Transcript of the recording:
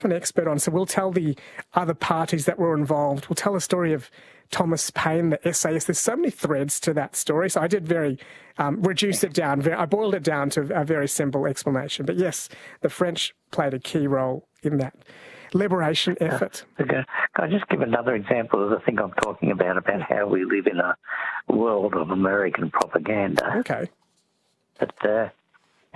an expert on, so we'll tell the other parties that were involved. We'll tell the story of Thomas Paine, the essayist. There's so many threads to that story, so I did reduce it down. I boiled it down to a very simple explanation. But yes, the French played a key role in that liberation effort. Okay. Can I just give another example of the thing I'm talking about how we live in a world of American propaganda? Okay. But